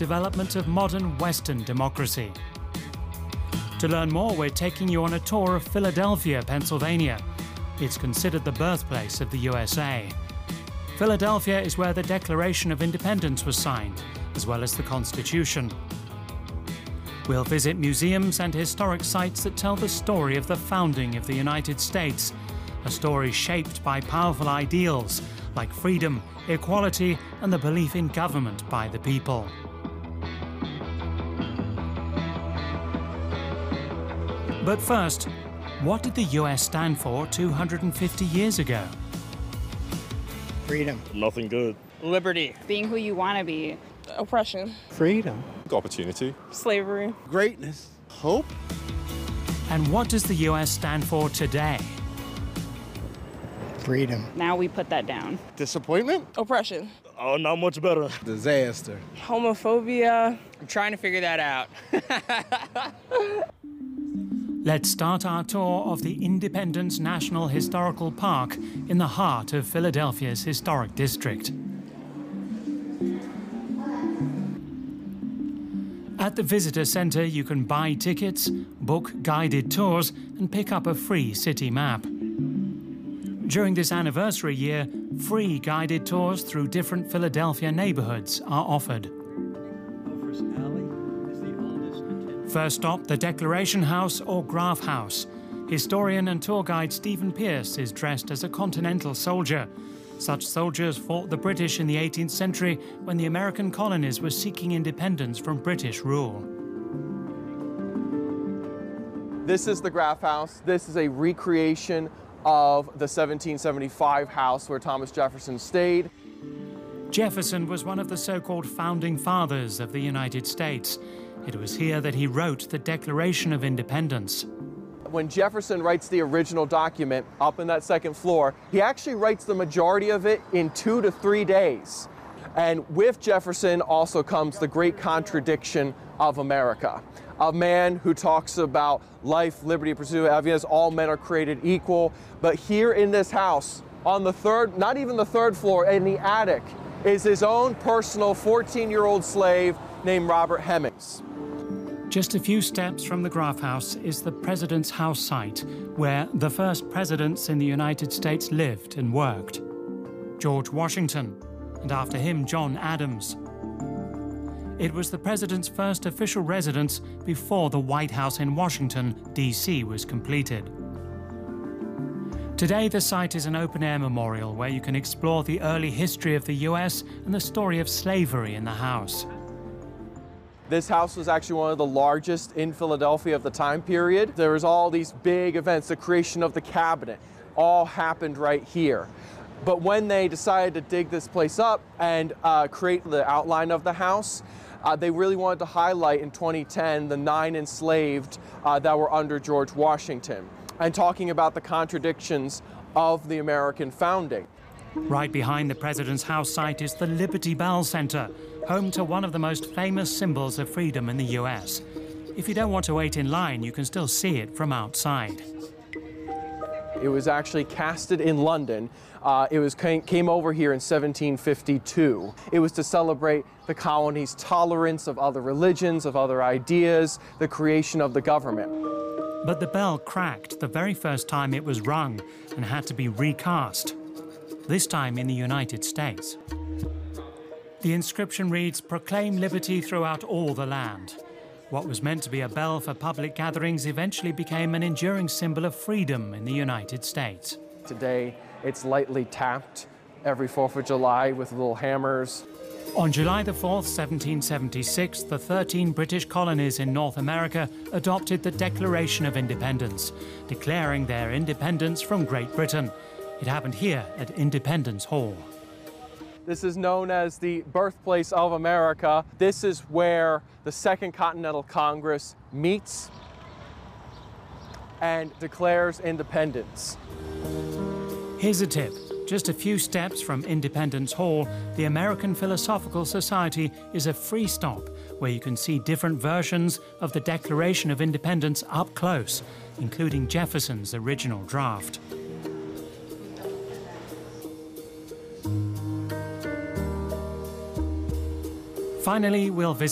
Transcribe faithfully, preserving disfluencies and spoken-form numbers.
development of modern Western democracy. To learn more, we're taking you on a tour of Philadelphia, Pennsylvania. It's considered the birthplace of the U S A. Philadelphia is where the Declaration of Independence was signed, as well as the Constitution. We'll visit museums and historic sites that tell the story of the founding of the United States, a story shaped by powerful ideals like freedom, equality, and the belief in government by the people. But first, what did the U S stand for two hundred fifty years ago? Freedom. Nothing good. Liberty. Being who you want to be. Oppression. Freedom. Opportunity. Slavery. Greatness. Hope. And what does the U S stand for today? Freedom. Now we put that down. Disappointment. Oppression. Oh, not much better. Disaster. Homophobia. I'm trying to figure that out. Let's start our tour of the Independence National Historical Park in the heart of Philadelphia's historic district. At the visitor center, you can buy tickets, book guided tours, and pick up a free city map. During this anniversary year, free guided tours through different Philadelphia neighborhoods are offered. First stop, the Declaration House or Graf House. Historian and tour guide Stephen Pierce is dressed as a Continental soldier. Such soldiers fought the British in the eighteenth century when the American colonies were seeking independence from British rule. This is the Graf House. This is a recreation of the seventeen seventy-five house where Thomas Jefferson stayed. Jefferson was one of the so-called founding fathers of the United States. It was here that he wrote the Declaration of Independence. When Jefferson writes the original document up in that second floor, he actually writes the majority of it in two to three days. And with Jefferson also comes the great contradiction of America. A man who talks about life, liberty, pursuit of happiness, all men are created equal. But here in this house, on the third, not even the third floor, in the attic, is his own personal fourteen-year-old slave named Robert Hemings. Just a few steps from the Graf House is the President's House site, where the first presidents in the United States lived and worked. George Washington, and after him, John Adams. It was the president's first official residence before the White House in Washington, D C was completed. Today, the site is an open-air memorial where you can explore the early history of the U S and the story of slavery in the house. This house was actually one of the largest in Philadelphia of the time period. There was all these big events, the creation of the cabinet, all happened right here. But when they decided to dig this place up and uh, create the outline of the house, uh, they really wanted to highlight in twenty ten the nine enslaved uh, that were under George Washington, and talking about the contradictions of the American founding. Right behind the President's House site is the Liberty Bell Center, home to one of the most famous symbols of freedom in the U S. If you don't want to wait in line, you can still see it from outside. It was actually casted in London. Uh, it was came, came over here in seventeen fifty-two. It was to celebrate the colony's tolerance of other religions, of other ideas, the creation of the government. But the bell cracked the very first time it was rung and had to be recast, this time in the United States. The inscription reads, "Proclaim liberty throughout all the land." What was meant to be a bell for public gatherings eventually became an enduring symbol of freedom in the United States. Today, it's lightly tapped every fourth of July with little hammers. On July the fourth, seventeen seventy-six, the thirteen British colonies in North America adopted the Declaration of Independence, declaring their independence from Great Britain. It happened here at Independence Hall. This is known as the birthplace of America. This is where the Second Continental Congress meets and declares independence. Here's a tip. Just a few steps from Independence Hall, the American Philosophical Society is a free stop where you can see different versions of the Declaration of Independence up close, including Jefferson's original draft. Finally, we'll visit